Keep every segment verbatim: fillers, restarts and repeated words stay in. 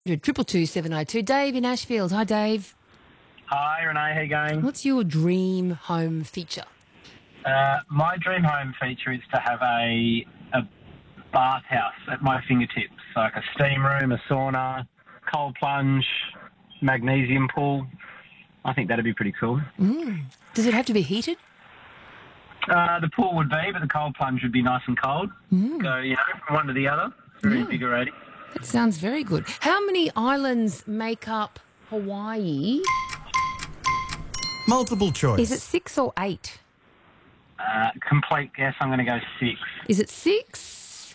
Triple two seven oh two. Dave in Ashfield. Hi, Dave. Hi, Renee. How you going? What's your dream home feature? Uh, my dream home feature is to have a a bathhouse at my fingertips, so like a steam room, a sauna, cold plunge, magnesium pool. I think that'd be pretty cool. Mm. Does it have to be heated? Uh, the pool would be, but the cold plunge would be nice and cold. Mm. So, you know, from one to the other. Very Yeah. invigorating. That sounds very good. How many islands make up Hawaii? Multiple choice. Is it six or eight? Uh, complete guess, I'm going to go six. Is it six?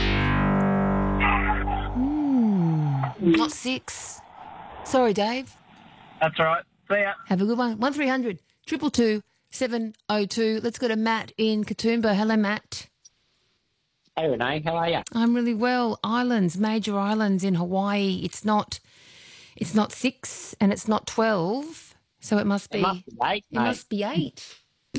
Mm, not six. Sorry, Dave. That's all right. See ya. Have a good one. One three hundred triple two seven oh two. Let's go to Matt in Katoomba. Hello, Matt. Hey, Renee, how are you? I'm really well. Islands, major islands in Hawaii. It's not. It's not six, and it's not twelve. So it must be. It must be eight, It mate. must be eight.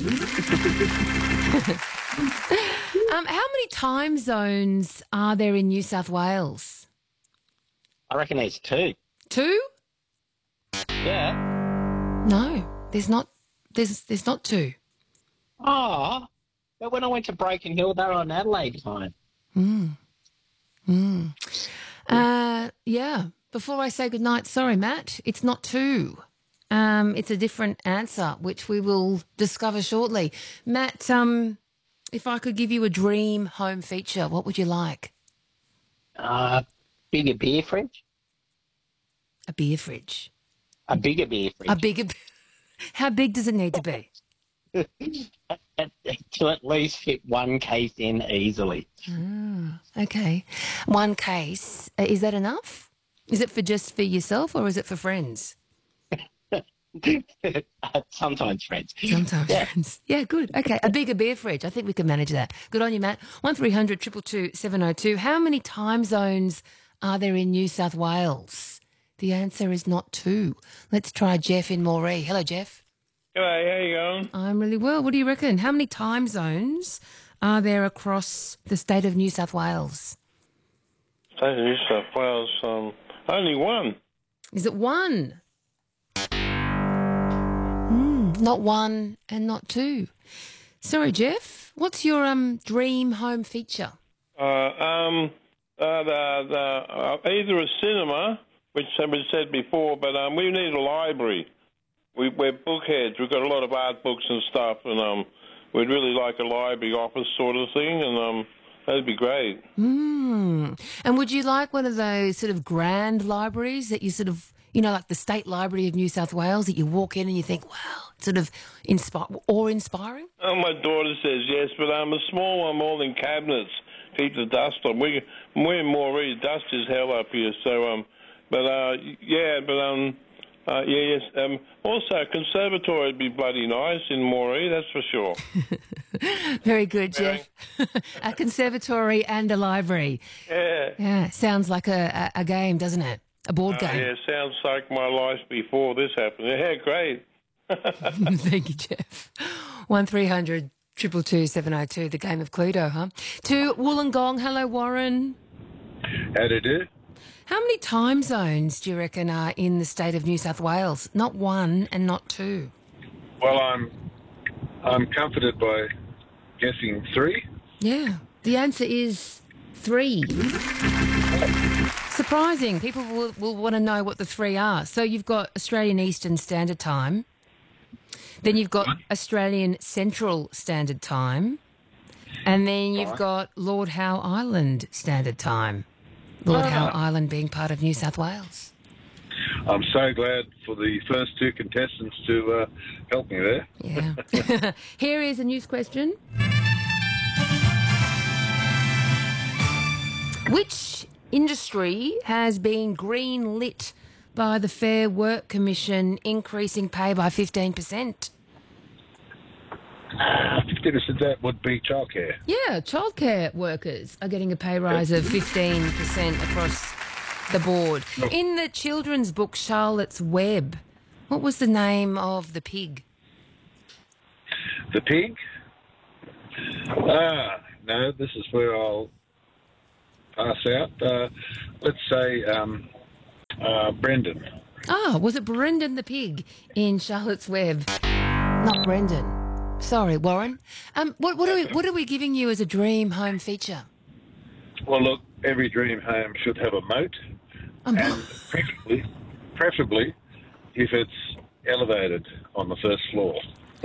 um, how many time zones are there in New South Wales? I reckon there's two. Two? Yeah. No, there's not. There's there's not two. Oh, but when I went to Broken Hill, they were on Adelaide time. Mm. Mm. Uh, yeah. Before I say goodnight, sorry, Matt, it's not two. Um, it's a different answer, which we will discover shortly. Matt, um, if I could give you a dream home feature, what would you like? Uh, bigger beer fridge. A beer fridge. A bigger beer fridge. A bigger. How big does it need to be? To at least fit one case in easily. Ah, okay. One case. Uh, Is that enough? Is it for just for yourself or is it for friends? Sometimes friends. Sometimes Yeah. friends. Yeah, good. Okay, a bigger beer fridge. I think we can manage that. Good on you, Matt. One three hundred two two two seven oh two. How many time zones are there in New South Wales? The answer is not two. Let's try Jeff in Moree. Hello, Jeff. G'day, how you going? I'm really well. What do you reckon? How many time zones are there across the state of New South Wales? State of New South Wales, um, only one. Is it one? Mm, not one and not two. Sorry, Jeff. What's your um dream home feature? Uh, um, uh, the, the, uh, either a cinema, which somebody said before, but um, we need a library. We, we're bookheads. We've got a lot of art books and stuff, and um, we'd really like a library office sort of thing, and um, that'd be great. Mm. And would you like one of those sort of grand libraries that you sort of, you know, like the State Library of New South Wales, that you walk in and you think, wow, sort of inspire awe-inspiring? Oh, my daughter says yes, but um, a small one more than cabinets. Keep the dust on. We, we're more really dust is hell up here, so um, but uh, yeah, but um. Uh, yeah, yes. Um, also, a conservatory would be bloody nice in Moree, that's for sure. Very good, Jeff. A conservatory and a library. Yeah. Yeah, sounds like a, a, a game, doesn't it? A board Uh, game. yeah, sounds like my life before this happened. Yeah, great. Thank you, Jeff. One three hundred two two two seven oh two, the game of Cluedo, huh? To Wollongong. Hello, Warren. How to do? How many time zones do you reckon are in the state of New South Wales? Not one and not two. Well, I'm I'm comforted by guessing three. Yeah. The answer is three. Surprising. People will, will want to know what the three are. So you've got Australian Eastern Standard Time. Then you've got Australian Central Standard Time. And then you've got Lord Howe Island Standard Time. Lord Howe Island being part of New South Wales. I'm so glad for the first two contestants to uh, help me there. Yeah. Here is a news question. Which industry has been green lit by the Fair Work Commission increasing pay by fifteen percent? fifty percent that would be childcare. Yeah, childcare workers are getting a pay rise of fifteen percent across the board. In the children's book Charlotte's Web, what was the name of the pig? The pig? Ah, no, this is where I'll pass out. Uh, let's say um, Uh, Brendan. Oh, was it Brendan the pig in Charlotte's Web? Not Brendan. Sorry, Warren. Um, what, what are we what are we giving you as a dream home feature? Well, look, every dream home should have a moat, Um, and preferably, preferably, if it's elevated on the first floor.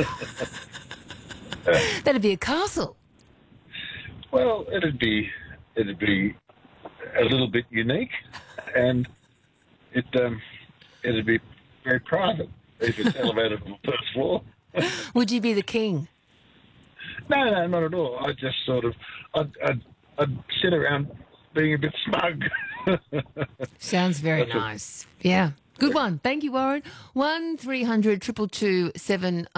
That'd be a castle. Well, it'd be it'd be a little bit unique, and it um, it'd be very private if it's elevated on the first floor. Would you be the king? No, no, not at all. I just sort of I'd, I'd, I'd sit around being a bit smug. Sounds very That's a- nice. Yeah. Good one. Thank you, Warren. One three hundred two two two seven